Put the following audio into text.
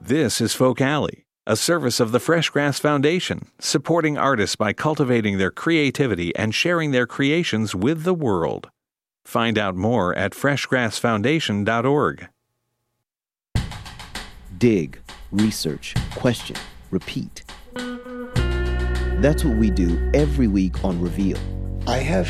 This is Folk Alley, a service of the Freshgrass Foundation, supporting artists by cultivating their creativity and sharing their creations with the world. Find out more at freshgrassfoundation.org. Dig, research, question, repeat. That's what we do every week on Reveal. I have